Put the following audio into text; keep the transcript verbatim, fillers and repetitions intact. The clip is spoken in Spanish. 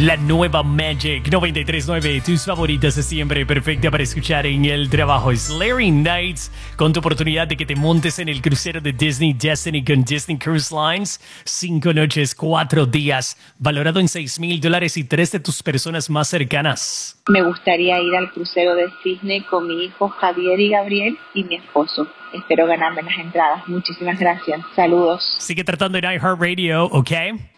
La nueva Magic noventa y tres punto nueve, tus favoritas de siempre, perfecta para escuchar en el trabajo. Es Larry Nights, con tu oportunidad de que te montes en el crucero de Disney Destiny con Disney Cruise Lines. Cinco noches, cuatro días, valorado en seis mil dólares y tres de tus personas más cercanas. Me gustaría ir al crucero de Disney con mi hijo Javier y Gabriel y mi esposo. Espero ganarme las entradas. Muchísimas gracias. Saludos. Sigue tratando en iHeartRadio, ¿ok?